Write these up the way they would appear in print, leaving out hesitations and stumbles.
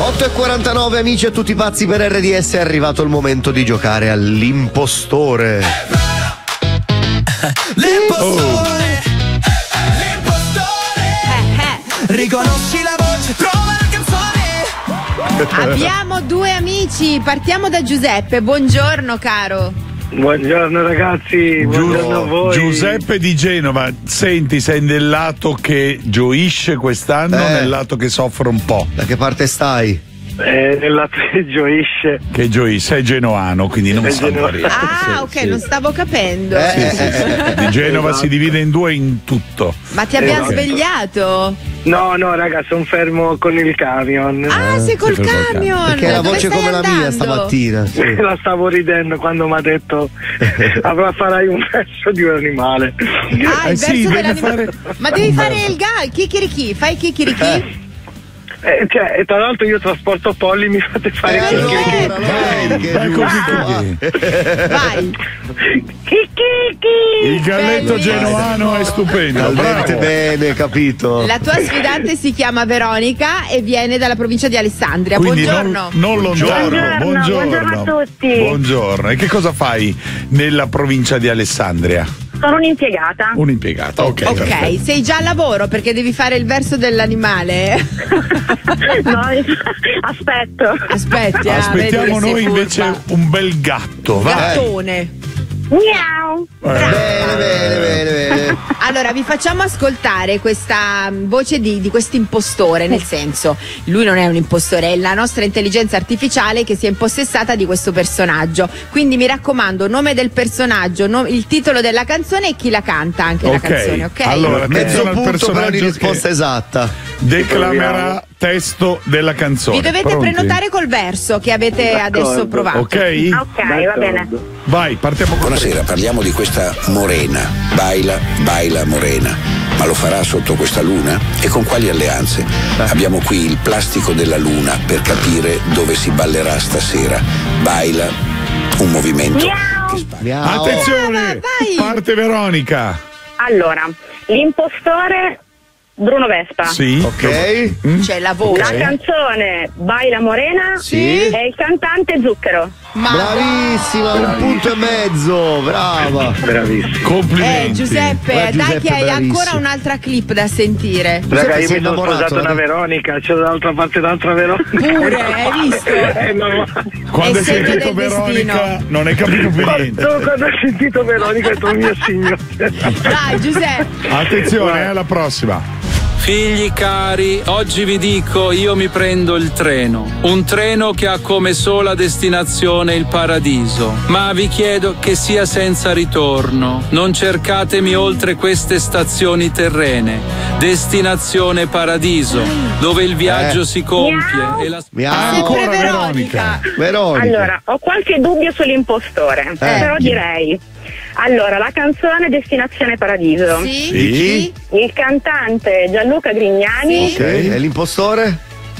8:49 amici e tutti pazzi per RDS, è arrivato il momento di giocare all'impostore. L'impostore, riconosci la voce, trova la canzone. Abbiamo due amici, partiamo da Giuseppe. Buongiorno caro. Buongiorno ragazzi, buongiorno a voi. Giuseppe di Genova, senti, sei nel lato che gioisce quest'anno o nel lato che soffre un po'? Da che parte stai? Nel lato che gioisce. Che gioisce, sei genoano, quindi non sa morire. Ah, ok, non stavo capendo. Di Genova si divide in due in tutto. Ma ti abbiamo svegliato? No, raga, sono fermo con il camion. Ah, sei col camion. Perché la voce Dove come stai la mia andando? stamattina. Sì. La stavo ridendo quando mi ha detto farai un verso di un animale. Ah, il sì, verso deve dell'animale. Ma devi fare il kikiriki, fai kikiriki? E tra l'altro io trasporto polli, mi fate fare Vai così. Vai. Il galletto Bellissimo. genoano è stupendo. Talmente Bravo. bene, capito? La tua sfidante si chiama Veronica e viene dalla provincia di Alessandria. Quindi Buongiorno. non lontano. Buongiorno a tutti. Buongiorno. E che cosa fai nella provincia di Alessandria? Sono un'impiegata. Un'impiegata, ok. Ok, perfetto. sei già al lavoro perché devi fare il verso dell'animale. No, aspetto. Aspetti, Aspettiamo vedi che sei noi invece furba. un bel gatto. Vai. Gattone. Miau. Bene. Allora, vi facciamo ascoltare questa voce di questo impostore, nel senso, lui non è un impostore, è la nostra intelligenza artificiale che si è impossessata di questo personaggio. Quindi mi raccomando, nome del personaggio, il titolo della canzone e chi la canta anche la canzone, ok? Allora, Mezzo attenzione al punto per ogni personaggio risposta che esatta. declamerà testo della canzone. Vi dovete Pronti? prenotare col verso che avete adesso provato. Ok? Ok, va bene. Vai, partiamo con Buonasera, parliamo di questa Morena. Baila Morena. Ma lo farà sotto questa luna? E con quali alleanze? Abbiamo qui il plastico della luna per capire dove si ballerà stasera. Baila, un movimento che spara. Miau. Attenzione! vai. Parte Veronica. Allora, l'impostore Bruno Vespa. Sì. Ok. C'è la La voce. canzone Baila Morena Sì. e il cantante Zucchero. Ma Bravissima, un punto e mezzo, brava. Bravissimo. Complimenti. Giuseppe, Guarda, dai Giuseppe, che hai bravissimo. ancora un'altra clip da sentire. Raga, io sei mi sono innamorato, sposato una Veronica, c'è dall'altra parte un'altra Veronica. Pure, hai visto? No. Quando È hai segno sentito del Veronica destino. non hai capito più niente. Quando ho sentito Veronica ho detto mio signore. Dai Giuseppe. Attenzione, alla prossima. Figli cari, oggi vi dico, io mi prendo il treno. Un treno che ha come sola destinazione il paradiso. Ma vi chiedo che sia senza ritorno. Non cercatemi oltre queste stazioni terrene. Destinazione paradiso, dove il viaggio si compie e la... Miau. Ancora Sempre Veronica. Veronica. Allora, ho qualche dubbio sull'impostore, però direi. Allora, la canzone Destinazione Paradiso. Sì? Il cantante Gianluca Grignani. Ok, e l'impostore?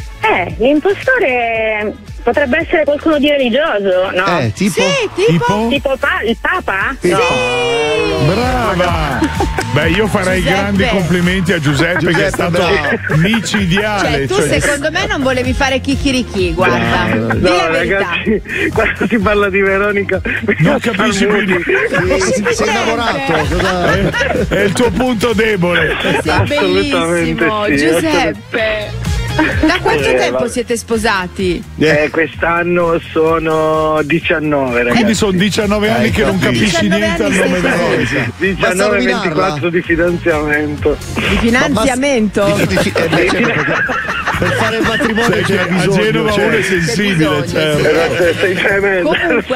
L'impostore potrebbe essere qualcuno di religioso, no? Tipo? Sì, tipo? Tipo il Papa? Sì. No. Brava! Beh, io farei Giuseppe. grandi complimenti a Giuseppe che è stato bravo. micidiale. Cioè, tu secondo me non volevi fare chicchirichi, guarda. Di No la verità. ragazzi, quando si parla di Veronica non capisci più niente. Sei innamorato? Cosa... È il tuo punto debole. Sei Assolutamente bellissimo, sì, Giuseppe. Da quanto tempo siete sposati? Quest'anno sono 19 ragazzi. Quindi sono 19 anni che non capito. capisci 19 niente al anni nome sei della solo. cosa. 19 e 24 di fidanzamento. Di finanziamento? Per fare il matrimonio Sai che c'era a bisogno. Genova uno è cioè. sensibile, C'è bisogno, certo. Sei tremendo. Comunque